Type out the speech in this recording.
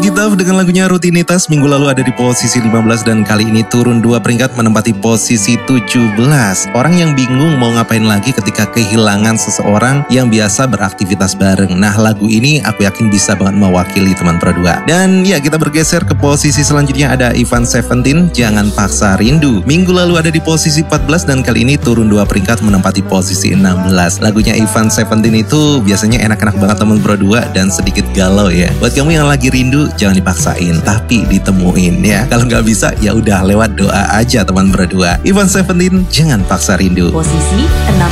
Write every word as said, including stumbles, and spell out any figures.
Gitaf dengan lagunya Rutinitas minggu lalu ada di posisi lima belas dan kali ini turun dua peringkat menempati posisi tujuh belas. Orang yang bingung mau ngapain lagi ketika kehilangan seseorang yang biasa beraktivitas bareng. Nah, lagu ini aku yakin bisa banget mewakili teman Pro dua. Dan ya, kita bergeser ke posisi selanjutnya ada Ivan Seventeen, Jangan Paksa Rindu. Minggu lalu ada di posisi empat belas dan kali ini turun dua peringkat menempati posisi enam belas. Lagunya Ivan Seventeen itu biasanya enak-enak banget teman Pro dua dan sedikit galau ya. Buat kamu yang lagi rindu, jangan dipaksain, tapi ditemuin ya. Kalau nggak bisa, ya udah lewat doa aja teman Pro dua. Ivan Seventeen, Jangan Paksa Rindu. Posisi enam.